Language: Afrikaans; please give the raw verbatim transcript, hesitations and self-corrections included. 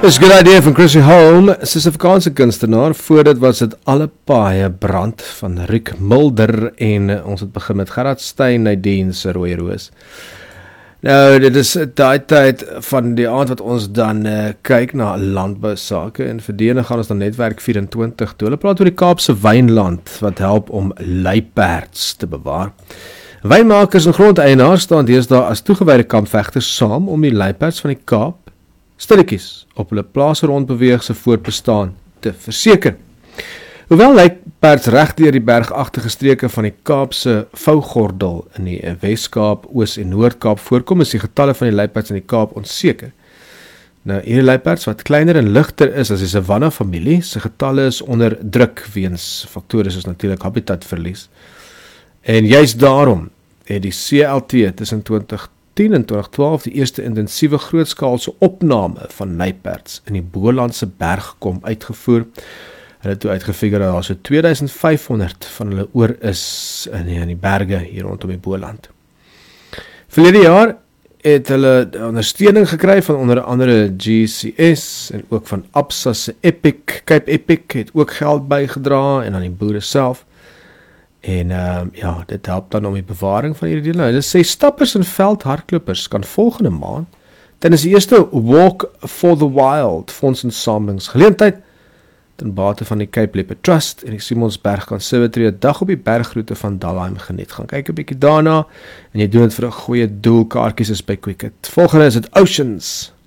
Dis 'n good idea van Chrissy Holm, Suid-Afrikaanse kunstenaar. Voordat was dit alle paaie brand van Riek Mulder en uh, ons het begin met Gerard Stein, Nadine se Rooi Roos. Nou, dit is daai tyd van die aand wat ons dan uh, kyk na landbou sake en vir die gaan ons dan Netwerk vyf en twintig toe. Hulle praat oor die Kaapse wynland wat help om luiperds te bewaar. Wynmakers en grondeienaars staan deesdae as toegewyde kampvegters saam om die luiperds van die Kaap stilletjies op hulle plase rondbeweeg se voortbestaan te verseker. Hoewel luiperds reg deur die bergagtige streke van die Kaapse vougordel in die Wes-Kaap, Oos- en Noord-Kaap voorkom, is die getalle van die luiperds in die Kaap onseker. Nou, hierdie luiperds wat kleiner en ligter is as die savanna familie, se getalle is onder druk weens faktore soos natuurlik habitatverlies. En juist daarom het die C L T tussen twintig tien en twintig twaalf die eerste intensiewe grootskaalse opname van luiperds in die Bolandse bergkom uitgevoer. Hulle het toe uitgefigure dat daar so twee duisend vyf honderd van hulle oor is in die, in die berge hier rondom die Boland. Verlede jaar het hulle ondersteuning gekry van onder andere G C S en ook van Absa se Epic, Cape Epic het ook geld bygedra en aan die boere self. En uh, ja, dit help dan om die bewaring van hierdie deel. Nou, hulle sê stappers en veldhardlopers kan volgende maand tydens die eerste Walk for the Wild fondsinsamelingsgeleentheid ten bate van die Cape Leopard Trust en die Simonsberg Conservatory 'n dag op die bergroete van Dalheim geniet. Gaan kyk 'n bietjie daarna en jy doen dit vir 'n goeie doel. Kaartjies is by Quicket. Volgende is dit Oceans.